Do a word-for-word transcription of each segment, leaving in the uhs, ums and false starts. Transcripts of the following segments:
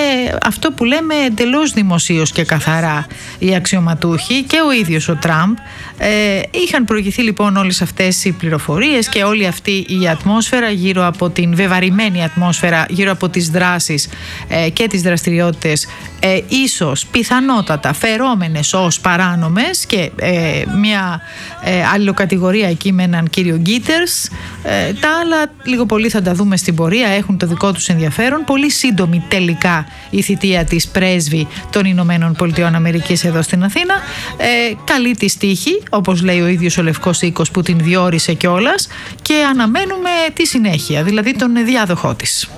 αυτό που λέμε εντελώς δημοσίως και καθαρά οι αξιωματούχοι και ο ίδιος ο Τραμπ. Ε, είχαν προηγηθεί λοιπόν όλες αυτές οι πληροφορίες και όλη αυτή η ατμόσφαιρα γύρω από την βεβαρημένη ατμόσφαιρα γύρω από τις δράσεις ε, και τις δραστηριότητες ε, ίσως πιθανότατα φερόμενες ως παράνομες και ε, μια ε, αλληλοκατηγορία εκεί με έναν κύριο Γκίτερς. Ε, τα άλλα λίγο πολύ θα τα δούμε στην πορεία, έχουν το δικό τους ενδιαφέρον. Πολύ σύντομη τελικά η θητεία της πρέσβη των Ηνωμένων Πολιτειών Αμερικής εδώ στην Αθήνα. Ε, καλή της τύχη, όπως λέει ο ίδιος ο Λευκός Οίκος που την διόρισε κιόλας, και αναμένουμε τη συνέχεια, δηλαδή τον διάδοχό της.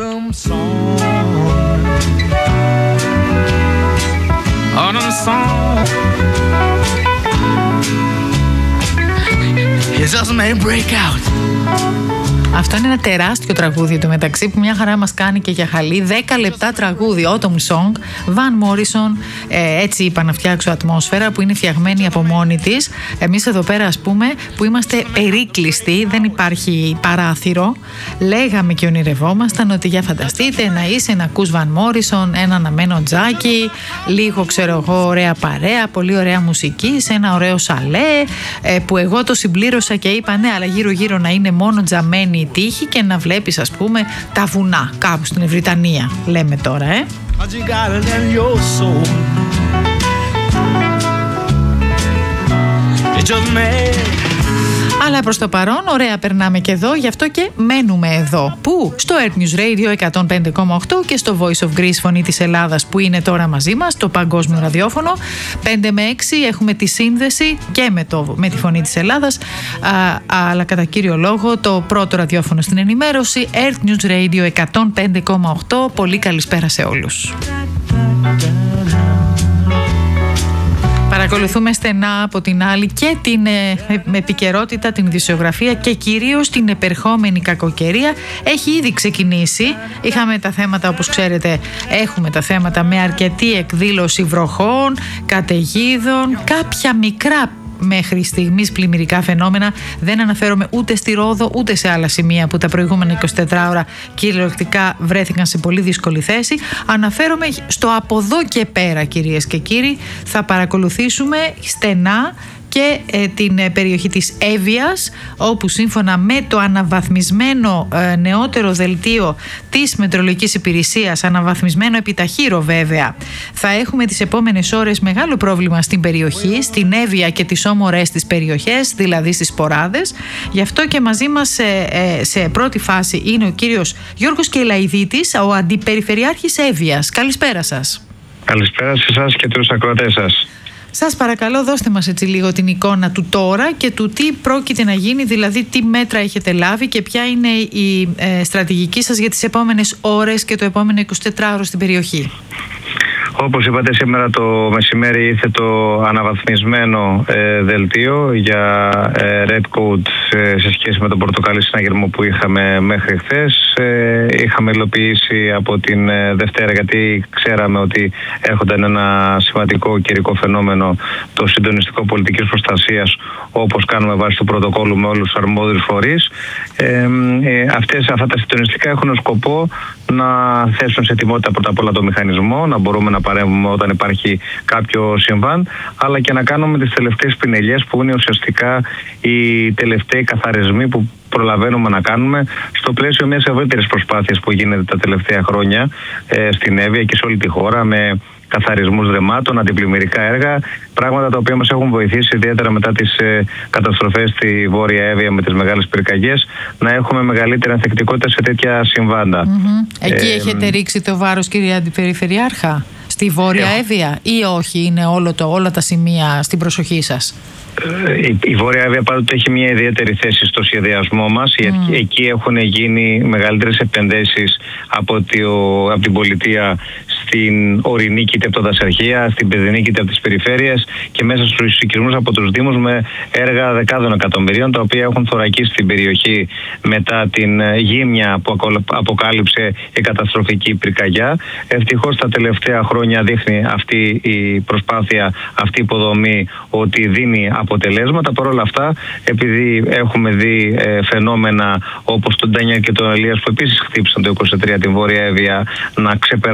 Αυτό είναι ένα τεράστιο τραγούδι του μεταξύ που μια χαρά μας κάνει και για χαλί. δέκα λεπτά τραγούδι, Autumn Song, Van Morrison. ε, Έτσι είπα να φτιάξω ατμόσφαιρα που είναι φτιαγμένη από μόνη της. Εμείς εδώ πέρα ας πούμε που είμαστε περίκλειστοι, δεν υπάρχει παράθυρο, λέγαμε και ονειρευόμασταν ότι για φανταστείτε να είσαι να ακούς Van Morrison, ένα αναμένο τζάκι, λίγο ξέρω εγώ ωραία παρέα, πολύ ωραία μουσική σε ένα ωραίο σαλέ, ε, που εγώ το συμπλήρωσα και είπα ναι, αλλά γύρω γύρω να είναι μόνο τζαμένη η τύχη και να βλέπεις ας πούμε τα βουνά κάπου στην Ευρυτανία, λέμε τώρα, ε. Αλλά προς το παρόν ωραία περνάμε και εδώ, γι' αυτό και μένουμε εδώ. Πού? Στο Earth News Radio εκατόν πέντε κόμμα οκτώ και στο Voice of Greece, φωνή της Ελλάδας, που είναι τώρα μαζί μας, το παγκόσμιο ραδιόφωνο. πέντε με έξι έχουμε τη σύνδεση και με, το, με τη φωνή της Ελλάδας, α, αλλά κατά κύριο λόγο το πρώτο ραδιόφωνο στην ενημέρωση, Earth News Radio εκατόν πέντε κόμμα οκτώ. Πολύ καλησπέρα σε όλους. Παρακολουθούμε στενά από την άλλη και την ε, επικαιρότητα, την ειδησιογραφία και κυρίως την επερχόμενη κακοκαιρία. Έχει ήδη ξεκινήσει. Είχαμε τα θέματα, όπως ξέρετε, έχουμε τα θέματα με αρκετή εκδήλωση βροχών, καταιγίδων, κάποια μικρά μέχρι στιγμής πλημμυρικά φαινόμενα. Δεν αναφέρομαι ούτε στη Ρόδο ούτε σε άλλα σημεία που τα προηγούμενα εικοσιτέσσερις ώρα κυριολεκτικά βρέθηκαν σε πολύ δύσκολη θέση. Αναφέρομαι στο από εδώ και πέρα, κυρίες και κύριοι. Θα παρακολουθήσουμε στενά και ε, την ε, περιοχή της Εύβοιας, όπου σύμφωνα με το αναβαθμισμένο ε, νεότερο δελτίο της Μετεωρολογικής Υπηρεσίας, αναβαθμισμένο επιταχύρω βέβαια, θα έχουμε τις επόμενες ώρες μεγάλο πρόβλημα στην περιοχή, στην Εύβοια και τις όμορες της περιοχές, δηλαδή στις Ποράδες. Γι' αυτό και μαζί μας ε, ε, σε πρώτη φάση είναι ο κύριος Γιώργος Κελαϊδίτης, ο Αντιπεριφερειάρχης Εύβοιας. Καλησπέρα σας. Καλησπέρα σε εσάς και τους ακροατές σας. Σας παρακαλώ, δώστε μας έτσι λίγο την εικόνα του τώρα και του τι πρόκειται να γίνει, δηλαδή τι μέτρα έχετε λάβει και ποια είναι η ε, στρατηγική σας για τις επόμενες ώρες και το επόμενο εικοσιτετράωρο στην περιοχή. Όπως είπατε, σήμερα το μεσημέρι ήρθε το αναβαθμισμένο ε, δελτίο για ε, Red Code ε, σε σχέση με τον πορτοκαλί συναγερμό που είχαμε μέχρι χθες. Ε, είχαμε υλοποιήσει από την ε, Δευτέρα, γιατί ξέραμε ότι έρχονταν ένα σημαντικό καιρικό φαινόμενο, το συντονιστικό πολιτικής προστασίας, όπως κάνουμε βάσει του πρωτοκόλλου με όλους τους αρμόδιους φορείς. Ε, ε, αυτές, αυτά τα συντονιστικά έχουν σκοπό να θέσουν σε ετοιμότητα πρώτα απ' όλα το μηχανισμό, να μπορούμε να παρέμβουμε όταν υπάρχει κάποιο συμβάν, αλλά και να κάνουμε τις τελευταίες πινελιές που είναι ουσιαστικά οι τελευταίοι καθαρισμοί που προλαβαίνουμε να κάνουμε στο πλαίσιο μιας ευρύτερης προσπάθειας που γίνεται τα τελευταία χρόνια ε, στην Εύβοια και σε όλη τη χώρα, με καθαρισμούς δρεμάτων, αντιπλημμυρικά έργα, πράγματα τα οποία μας έχουν βοηθήσει ιδιαίτερα μετά τις ε, καταστροφές στη Βόρεια Εύβοια με τις μεγάλες πυρκαγιές, να έχουμε μεγαλύτερη ανθεκτικότητα σε τέτοια συμβάντα. Mm-hmm. Εκεί ε, έχετε ρίξει το βάρος, κύριε Αντιπεριφερειάρχα, στη Βόρεια ε, Εύβοια, ή όχι, είναι όλο το, όλα τα σημεία στην προσοχή σας? Η, η Βόρεια Εύβοια πάντοτε έχει μια ιδιαίτερη θέση στο σχεδιασμό μας. Mm. Εκεί έχουν γίνει μεγαλύτερες επενδύσεις από, από την πολιτεία στην ορεινή κυτεπτοδασαρχία, στην παιδινή κήτε από τις περιφέρειες και μέσα στους οικισμούς από τους Δήμους, με έργα δεκάδων εκατομμυρίων, τα οποία έχουν θωρακίσει την περιοχή μετά την γύμνια που αποκάλυψε η καταστροφική πυρκαγιά. Ευτυχώς τα τελευταία χρόνια δείχνει αυτή η προσπάθεια, αυτή η υποδομή ότι δίνει αποτελέσματα. Παρ' όλα αυτά, επειδή έχουμε δει ε, φαινόμενα όπως τον Ντάνια και τον Ελίας που επίσης χτύπησαν το είκοσι τρία την Βόρεια Εύβοια να ξεπεράσουν